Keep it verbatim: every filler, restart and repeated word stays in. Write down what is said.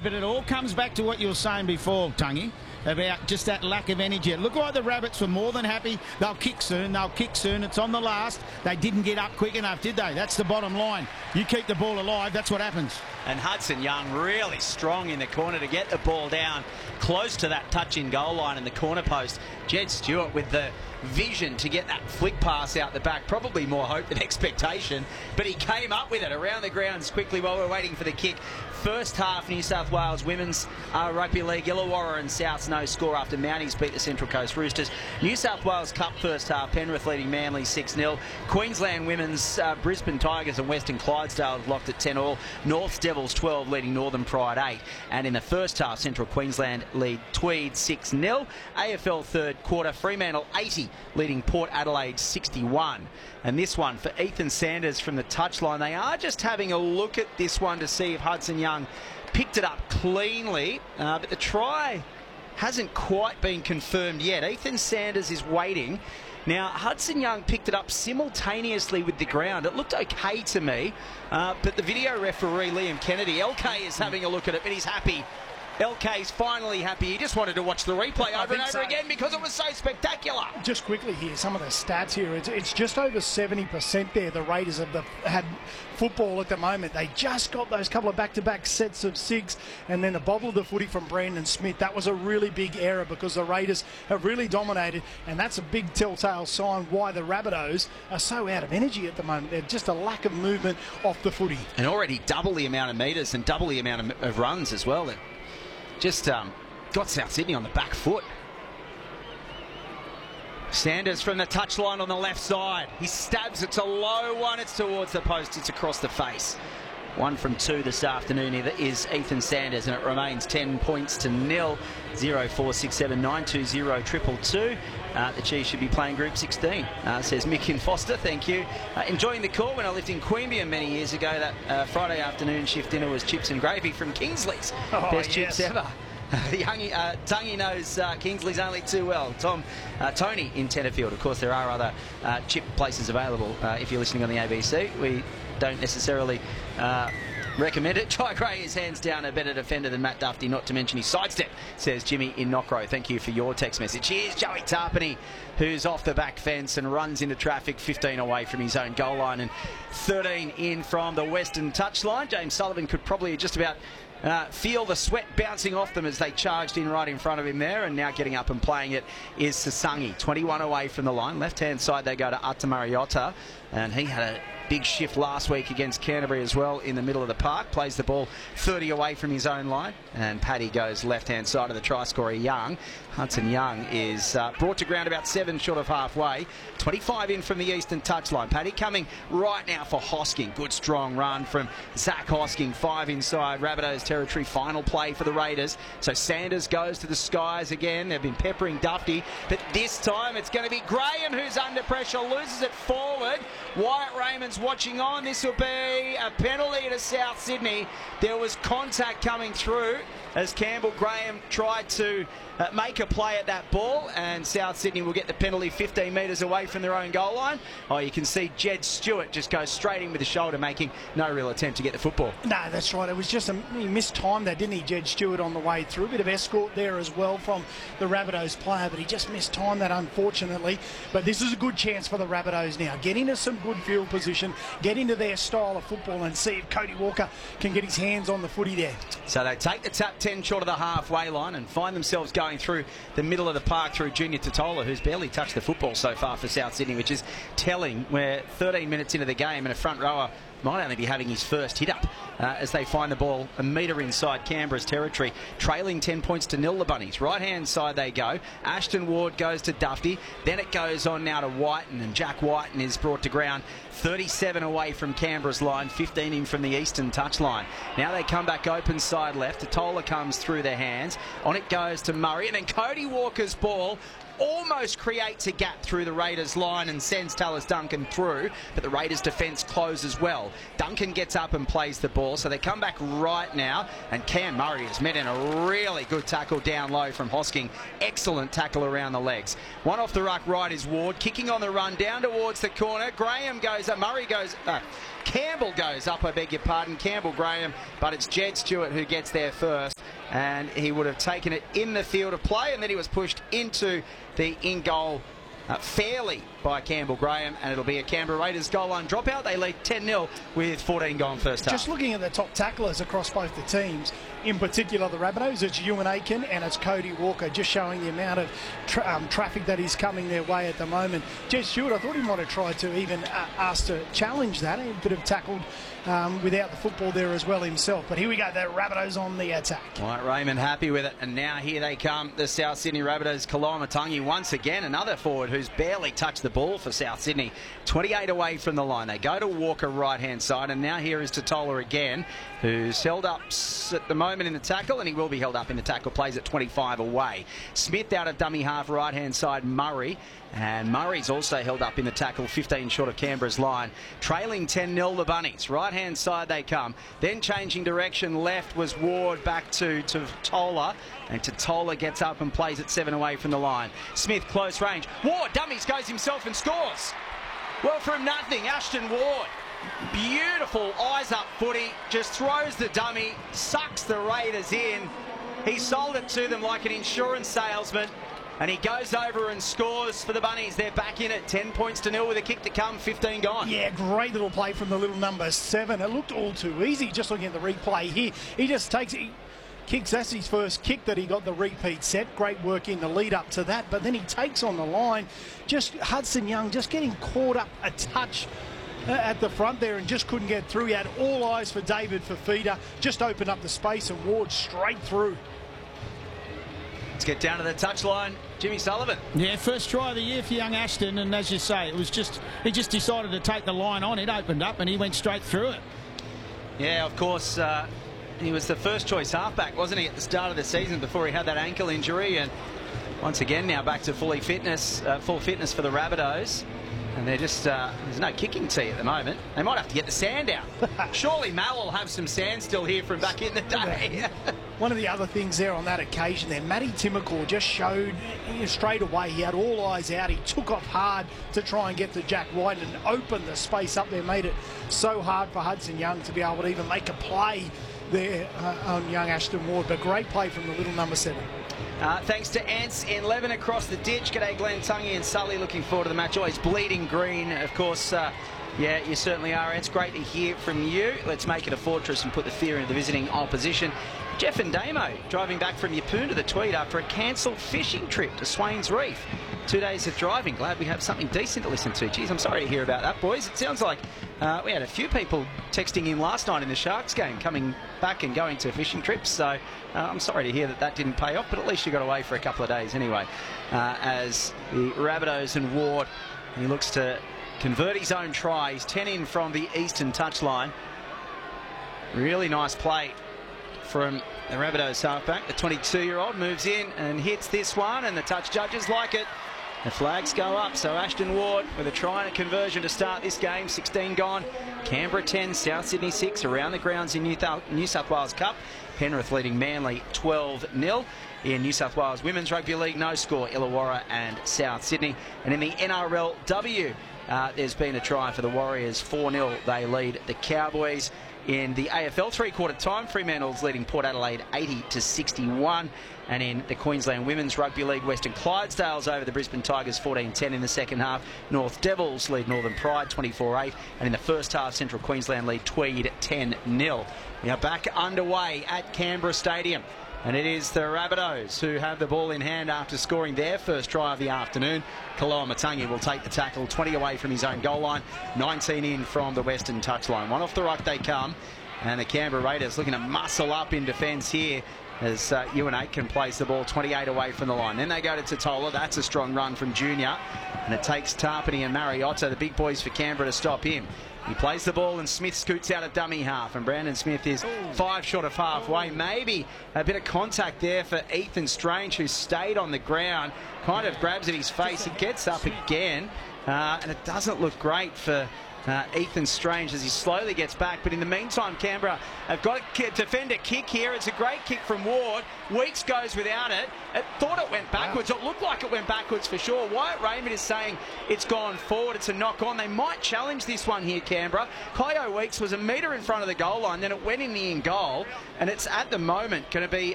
but it all comes back to what you were saying before, Tungy, about just that lack of energy. It looked like the Rabbits were more than happy. They'll kick soon, they'll kick soon. It's on the last. They didn't get up quick enough, did they? That's the bottom line. You keep the ball alive, that's what happens. And Hudson Young really strong in the corner to get the ball down close to that touch-in goal line in the corner post. Jed Stewart with the vision to get that flick pass out the back, probably more hope than expectation, but he came up with it around the grounds quickly while we're waiting for the kick. First half, New South Wales Women's uh, Rugby League, Illawarra and Souths no score after Mounties beat the Central Coast Roosters. New South Wales Cup first half, Penrith leading Manly six nil. Queensland Women's, uh, Brisbane Tigers and Western Clydesdale locked at ten all. Norths Devils twelve leading Northern Pride eight. And in the first half, Central Queensland lead Tweed six nil. A F L third quarter, Fremantle eighty leading Port Adelaide sixty-one. And this one for Ethan Sanders from the touchline. They are just having a look at this one to see if Hudson Young picked it up cleanly, uh, but the try hasn't quite been confirmed yet. Ethan Sanders is waiting. Now, Hudson Young picked it up simultaneously with the ground. It looked okay to me, uh, but the video referee, Liam Kennedy, L K is having a look at it, and he's happy. L K's finally happy. He just wanted to watch the replay over and over so. again because it was so spectacular. Just quickly here, some of the stats here. It's, it's just over seventy percent there. The Raiders have the, had football at the moment. They just got those couple of back-to-back sets of six, and then a bobble of the footy from Brandon Smith. That was a really big error because the Raiders have really dominated, and that's a big telltale sign why the Rabbitohs are so out of energy at the moment. They're just a lack of movement off the footy. And already double the amount of metres and double the amount of, of runs as well. They're just um, got South Sydney on the back foot. Sanders from the touchline on the left side. He stabs. It's a low one. It's towards the post. It's across the face. One from two this afternoon is Ethan Sanders, and it remains ten points to nil. zero four six seven nine two zero triple two. Uh, the Chiefs should be playing Group sixteen, uh, says Mick in Foster. Thank you. Uh, enjoying the call when I lived in Queanbeyan many years ago. That uh, Friday afternoon shift dinner was chips and gravy from Kingsley's. Oh, Best yes. chips ever. The young uh, Tungy knows uh, Kingsley's only too well. Tom, uh, Tony in Tenterfield. Of course, there are other uh, chip places available uh, if you're listening on the A B C. We don't necessarily uh, recommend it. Ty Gray is hands down a better defender than Matt Duffy, not to mention his sidestep, says Jimmy in Knockrow. Thank you for your text message. Here's Joey Tarpany, who's off the back fence and runs into traffic, fifteen away from his own goal line and thirteen in from the Western touchline. James Sullivan could probably just about Uh, feel the sweat bouncing off them as they charged in right in front of him there, and now getting up and playing it is Sasangi. twenty-one away from the line. Left hand side they go to Atamariota, and he had a big shift last week against Canterbury as well in the middle of the park. Plays the ball thirty away from his own line, and Paddy goes left hand side of the try scorer Young. Hudson Young is uh, brought to ground about seven short of halfway. twenty-five in from the eastern touchline. Paddy coming right now for Hosking. Good strong run from Zach Hosking. Five inside Rabbitohs territory. Final play for the Raiders. So Sanders goes to the skies again. They've been peppering Duffy, but this time it's going to be Graham who's under pressure. Loses it forward. Wyatt Raymond's watching on. This will be a penalty to South Sydney. There was contact coming through as Campbell Graham tried to uh, make a play at that ball, and South Sydney will get the penalty fifteen metres away from their own goal line. Oh, you can see Jed Stewart just go straight in with the shoulder, making no real attempt to get the football. No, that's right. It was just a he missed time there, didn't he, Jed Stewart, on the way through. A bit of escort there as well from the Rabbitohs player, but he just missed time that, unfortunately. But this is a good chance for the Rabbitohs now. Get into some good field position, get into their style of football, and see if Cody Walker can get his hands on the footy there. So they take the tap ten short of the halfway line and find themselves going through the middle of the park through Junior Totola, who's barely touched the football so far for South Sydney, which is telling. We're thirteen minutes into the game and a front rower might only be having his first hit up uh, as they find the ball a metre inside Canberra's territory, trailing ten points to nil the Bunnies. Right hand side they go. Ashton Ward goes to Duffy, then it goes on now to Whiten, and Jack Whiten is brought to ground thirty-seven away from Canberra's line, fifteen in from the eastern touchline. Now they come back open side left. Totola comes through their hands. On it goes to Murray, and then Cody Walker's ball almost creates a gap through the Raiders line and sends Tallis Duncan through, but the Raiders defence closes well. Duncan gets up and plays the ball, so they come back right now, and Cam Murray has met in a really good tackle down low from Hosking. Excellent tackle around the legs. One off the ruck right is Ward, kicking on the run down towards the corner. Graham goes up, Murray goes uh, Campbell goes up, I beg your pardon, Campbell Graham, but it's Jed Stewart who gets there first. and he would have taken it in the field of play, and then he was pushed into the in-goal uh, fairly by Campbell Graham, and it'll be a Canberra Raiders goal line dropout. They lead ten nil with fourteen gone first half. Just looking at the top tacklers across both the teams, in particular the Rabbitohs, it's Ewan Aiken and it's Cody Walker, just showing the amount of tra um, traffic that is coming their way at the moment. Jez Stewart, I thought he might have tried to even uh, ask to challenge that. He could have tackled um, without the football there as well himself. But here we go, the Rabbitohs on the attack. All right, Raymond happy with it. And now here they come, the South Sydney Rabbitohs. Koloamatangi once again, another forward who's barely touched the ball for South Sydney. twenty-eight away from the line. They go to Walker right-hand side, and now here is Totola again, who's held up at the moment in the tackle, and he will be held up in the tackle. Plays at twenty-five away. Smith out of dummy half right-hand side, Murray. And Murray's also held up in the tackle, fifteen short of Canberra's line. Trailing ten nil the Bunnies. Right-hand side they come. Then changing direction left was Ward back to Totola. And Totola gets up and plays at seven away from the line. Smith close range. Ward dummies, goes himself and scores. Well, from nothing, Ashton Ward. Beautiful eyes up footy. Just throws the dummy, sucks the Raiders in. He sold it to them like an insurance salesman. And he goes over and scores for the Bunnies. They're back in it, ten points to nil with a kick to come, fifteen gone. Yeah, great little play from the little number seven. It looked all too easy, just looking at the replay here. He just takes it, he kicks, that's his first kick that he got the repeat set. Great work in the lead up to that, but then he takes on the line. Just Hudson Young just getting caught up a touch at the front there and just couldn't get through. He had all eyes for David Fifita, just opened up the space and Ward straight through. Let's get down to the touchline. Jimmy Sullivan. Yeah, first try of the year for young Ashton, and as you say, it was just he just decided to take the line on. It opened up and he went straight through it. Yeah, of course, uh, he was the first choice halfback, wasn't he, at the start of the season before he had that ankle injury, and once again now back to fully fitness, uh, full fitness for the Rabbitohs. And they're just, uh, there's no kicking tee at the moment. They might have to get the sand out. Surely Mal will have some sand still here from back in the day. One of the other things there on that occasion there, Matty Timokor just showed you know, straight away he had all eyes out. He took off hard to try and get to Jack White and opened the space up there, made it so hard for Hudson Young to be able to even make a play there uh, on young Ashton Ward. But great play from the little number seven. Uh, thanks to Ants in Leven across the ditch. G'day Glenn, Tungy and Sully, looking forward to the match. Always bleeding green, of course. Uh, yeah, you certainly are. It's great to hear from you. Let's make it a fortress and put the fear into the visiting opposition. Jeff and Damo driving back from Yeppoon to the Tweed after a cancelled fishing trip to Swains Reef. Two days of driving. Glad we have something decent to listen to. Geez, I'm sorry to hear about that, boys. It sounds like uh, we had a few people texting in last night in the Sharks game, coming back and going to fishing trips. So uh, I'm sorry to hear that that didn't pay off, but at least you got away for a couple of days anyway. Uh, as the Rabbitohs and Ward, he looks to convert his own try. He's ten in from the eastern touchline. Really nice play from the Rabbitohs halfback. The twenty-two-year-old moves in and hits this one, and the touch judges like it. The flags go up, so Ashton Ward with a try and a conversion to start this game. sixteen gone. Canberra ten, South Sydney six, around the grounds in New South Wales Cup. Penrith leading Manly twelve nil. In New South Wales Women's Rugby League, no score, Illawarra and South Sydney. And in the N R L W, uh, there's been a try for the Warriors, four nil. They lead the Cowboys. In the A F L three-quarter time, Fremantle's leading Port Adelaide eighty to sixty-one. And in the Queensland Women's Rugby League, Western Clydesdales over the Brisbane Tigers fourteen ten in the second half. North Devils lead Northern Pride twenty-four eight. And in the first half, Central Queensland lead Tweed ten nil. We are back underway at Canberra Stadium. And it is the Rabbitohs who have the ball in hand after scoring their first try of the afternoon. Koloamatangi will take the tackle, twenty away from his own goal line, nineteen in from the western touchline. One off the ruck they come, and the Canberra Raiders looking to muscle up in defence here as uh, Ewan Aitken plays the ball twenty-eight away from the line. Then they go to Totola. That's a strong run from Junior. And it takes Tarpany and Mariotto, the big boys for Canberra, to stop him. He plays the ball and Smith scoots out of dummy half, and Brandon Smith is five short of halfway. Maybe a bit of contact there for Ethan Strange, who stayed on the ground, kind of grabs at his face. He gets up again, uh, and it doesn't look great for Uh, Ethan Strange as he slowly gets back. But in the meantime, Canberra have got a defender kick here. It's a great kick from Ward. Weeks goes without it. It thought it went backwards. Wow. It looked like it went backwards for sure. Wyatt Raymond is saying it's gone forward. It's a knock on. They might challenge this one here, Canberra. Kyo Weeks was a metre in front of the goal line. Then it went in the in goal. And it's at the moment going to be